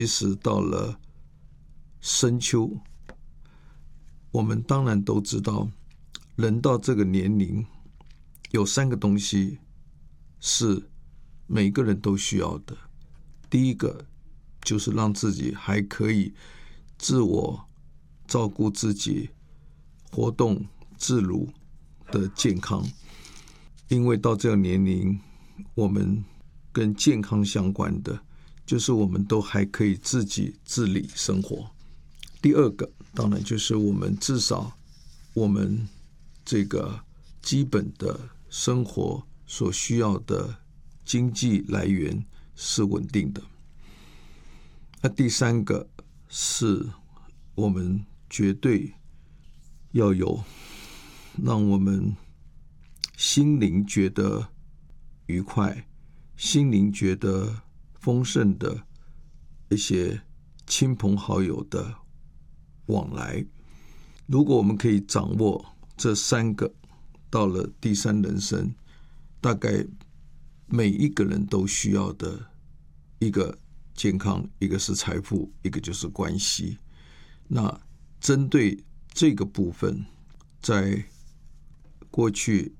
其实到了深秋，我们当然都知道，人到这个年龄，有3个东西是每个人都需要的。第一个就是让自己还可以自我照顾自己，活动自如的健康。因为到这个年龄，我们跟健康相关的就是我们都还可以自己自理生活。第二个当然就是我们至少我们这个基本的生活所需要的经济来源是稳定的。那第3个是我们绝对要有让我们心灵觉得愉快、心灵觉得丰盛的一些亲朋好友的往来。如果我们可以掌握这3个，到了第3人生，大概每一个人都需要的一个健康，一个是财富，一个就是关系。那针对这个部分，在过去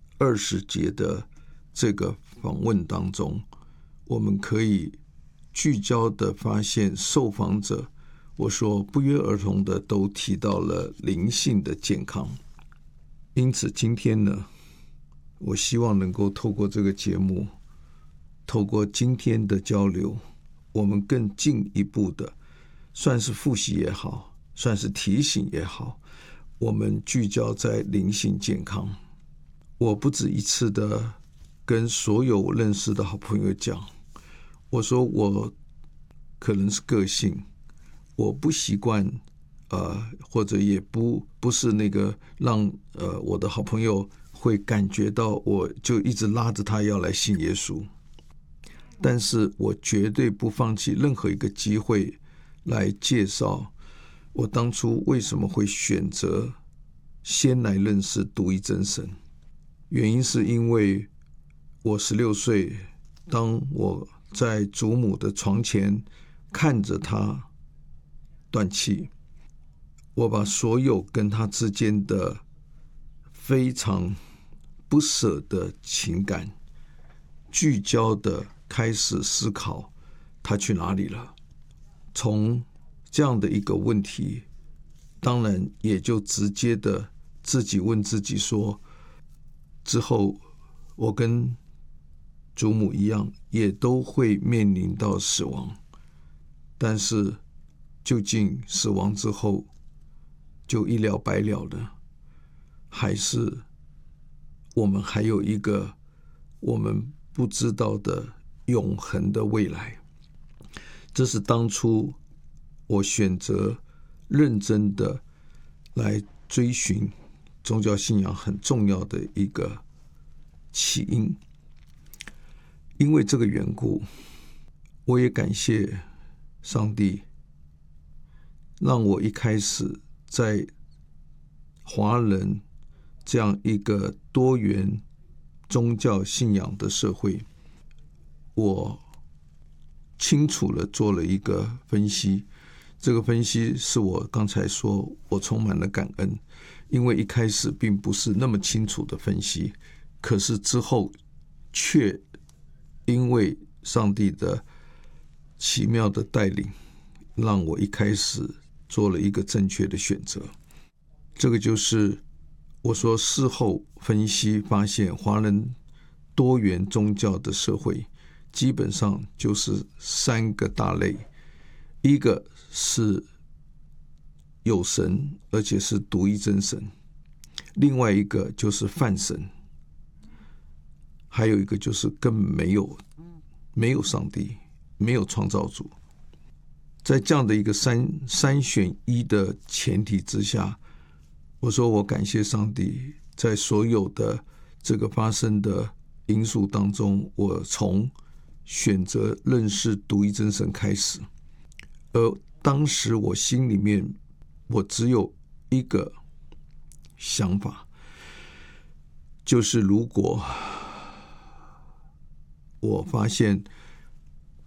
20节的这个访问当中，我们可以聚焦的发现，受访者我说不约而同的都提到了灵性的健康。因此今天呢，我希望能够透过这个节目，透过今天的交流，我们更进一步的，算是复习也好，算是提醒也好，我们聚焦在灵性健康。我不止一次的跟所有我认识的好朋友讲，我说我可能是个性，我不习惯或者也不是那个让我的好朋友会感觉到我就一直拉着他要来信耶稣，但是我绝对不放弃任何一个机会来介绍我当初为什么会选择先来认识独一真神。原因是因为我16岁，当我在祖母的床前看着她断气，我把所有跟她之间的非常不舍的情感聚焦的开始思考她去哪里了。从这样的一个问题，当然也就直接的自己问自己说，之后我跟祖母一样也都会面临到死亡，但是究竟死亡之后就一了百了的，还是我们还有一个我们不知道的永恒的未来？这是当初我选择认真的来追寻宗教信仰很重要的一个起因。因为这个缘故，我也感谢上帝，让我一开始在华人这样一个多元宗教信仰的社会，我清楚地做了一个分析。这个分析是我刚才说我充满了感恩，因为一开始并不是那么清楚的分析，可是之后却因为上帝的奇妙的带领，让我一开始做了一个正确的选择。这个就是我说事后分析发现，华人多元宗教的社会基本上就是3个大类。一个是有神，而且是独一真神；另外一个就是泛神；还有一个就是根本没有上帝，没有创造主。在这样的一个三选一的前提之下，我说我感谢上帝，在所有的这个发生的因素当中，我从选择认识独一真神开始。而当时我心里面我只有一个想法，就是如果我发现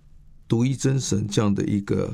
独一真神这样的一个